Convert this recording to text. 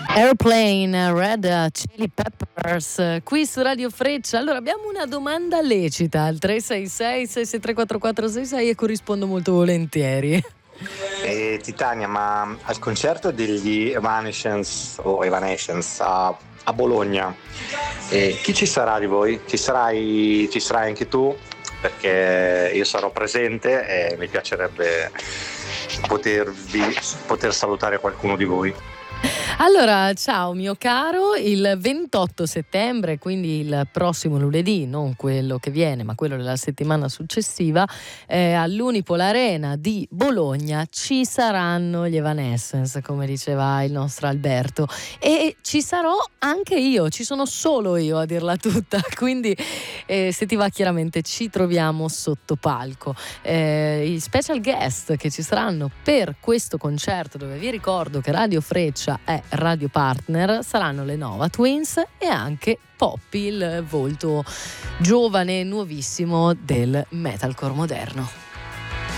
Airplane, Red Chili Peppers, qui su Radio Freccia. Allora abbiamo una domanda lecita al 366-663-4466 e corrispondo molto volentieri. Titania, ma al concerto degli Evanescence o Evanescence a Bologna, chi ci sarà di voi? Ci sarai anche tu? Perché io sarò presente e mi piacerebbe poter salutare qualcuno di voi. Allora, ciao mio caro, il 28 settembre, quindi il prossimo lunedì, non quello che viene, ma quello della settimana successiva, all'Unipol Arena di Bologna ci saranno gli Evanescence, come diceva il nostro Alberto, e ci sarò anche io, ci sono solo io a dirla tutta, quindi se ti va chiaramente ci troviamo sotto palco. I special guest che ci saranno per questo concerto, dove vi ricordo che Radio Freccia è radio partner, saranno le Nova Twins e anche Poppy, il volto giovane e nuovissimo del metalcore moderno.